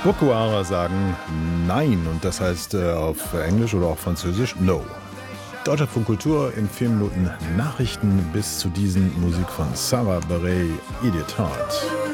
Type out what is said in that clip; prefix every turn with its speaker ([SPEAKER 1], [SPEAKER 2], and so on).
[SPEAKER 1] Fukuara sagen Nein und das heißt auf Englisch oder auch Französisch No. Deutschlandfunk Kultur in 4 Minuten Nachrichten bis zu diesen Musik von Sarah Bareilles, Idiot Heart.